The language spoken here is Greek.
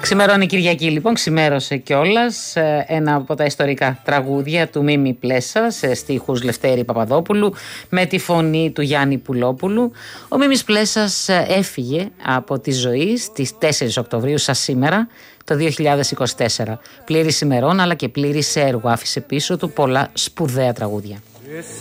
Ξημερώνει Κυριακή, λοιπόν, ξημέρωσε κιόλας ένα από τα ιστορικά τραγούδια του Μίμη Πλέσα σε στίχους Λευτέρη Παπαδόπουλου με τη φωνή του Γιάννη Πουλόπουλου. Ο Μίμης Πλέσας έφυγε από τη ζωή στις 4 Οκτωβρίου, σαν σήμερα, το 2024. Πλήρης ημερών αλλά και πλήρης έργου. Άφησε πίσω του πολλά σπουδαία τραγούδια.